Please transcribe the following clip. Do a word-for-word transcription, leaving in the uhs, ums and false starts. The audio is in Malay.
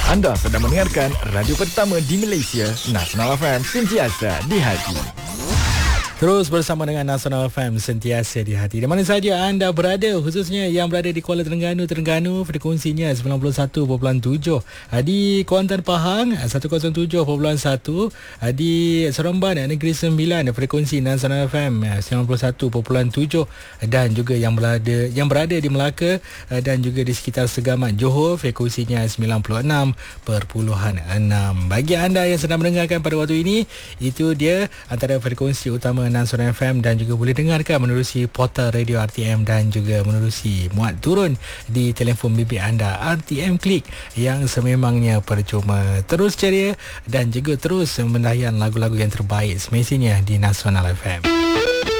Anda sedang mendengarkan radio pertama di Malaysia, Nasional F M, sentiasa di hati. Terus bersama dengan Nasional F M, sentiasa di hati. Di mana saja anda berada, khususnya yang berada di Kuala Terengganu, Terengganu, frekuensinya sembilan puluh satu perpuluhan tujuh. Di Kuantan Pahang seratus tujuh perpuluhan satu. Di Seremban Negeri Sembilan, frekuensi Nasional F M sembilan puluh satu perpuluhan tujuh. Dan juga yang berada yang berada di Melaka dan juga di sekitar Segamat Johor, frekuensinya sembilan puluh enam perpuluhan enam. Bagi anda yang sedang mendengarkan pada waktu ini, itu dia antara frekuensi utama Nasional F M, dan juga boleh dengarkan menerusi portal radio R T M dan juga menerusi muat turun di telefon bimbit anda R T M Klik yang sememangnya percuma. Terus ceria dan juga terus mendayan lagu-lagu yang terbaik semestinya di Nasional F M.